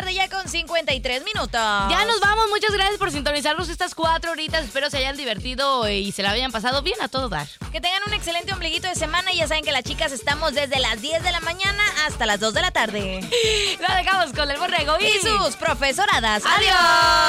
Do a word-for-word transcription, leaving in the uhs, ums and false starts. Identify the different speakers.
Speaker 1: tarde ya con cincuenta y tres minutos.
Speaker 2: Ya nos vamos, muchas gracias por sintonizarnos estas cuatro horitas. Espero se hayan divertido y se la hayan pasado bien a todo dar.
Speaker 1: Que tengan un excelente ombliguito de semana y ya saben que las chicas estamos desde las diez de la mañana hasta las dos de la tarde.
Speaker 2: La dejamos con el borrego y,
Speaker 1: y sus profesoradas.
Speaker 2: ¡Adiós!